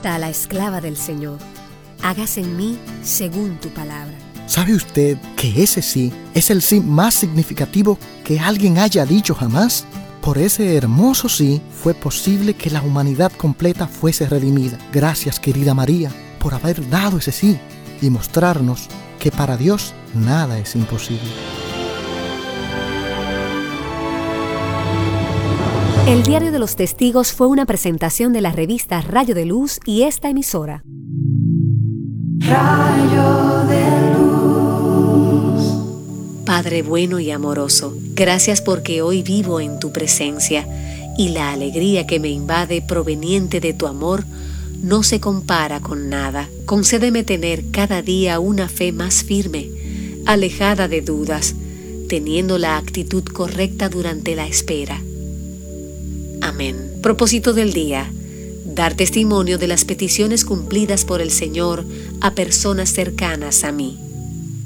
sujeta a la esclava del Señor. Hágase en mí según tu palabra. ¿Sabe usted que ese sí es el sí más significativo que alguien haya dicho jamás? Por ese hermoso sí fue posible que la humanidad completa fuese redimida. Gracias, querida María, por haber dado ese sí y mostrarnos que para Dios nada es imposible. El Diario de los Testigos fue una presentación de la revista Rayo de Luz y esta emisora. Rayo de luz. Padre bueno y amoroso, gracias porque hoy vivo en tu presencia y la alegría que me invade proveniente de tu amor no se compara con nada. Concédeme tener cada día una fe más firme, alejada de dudas, teniendo la actitud correcta durante la espera. Amén. Propósito del día: dar testimonio de las peticiones cumplidas por el Señor a personas cercanas a mí.